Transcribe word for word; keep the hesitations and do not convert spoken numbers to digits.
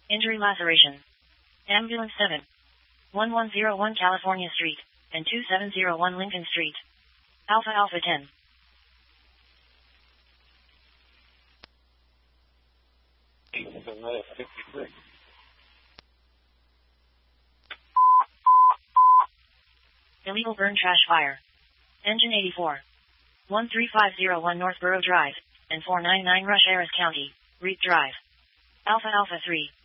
Injury laceration. Ambulance seven. one one zero one California Street, and two seven zero one Lincoln Street. Alpha Alpha ten. Illegal burn trash fire. Engine eighty-four. one three five zero one Northborough Drive, and four ninety-nine Rush Harris County, Reed Drive. Alpha Alpha three.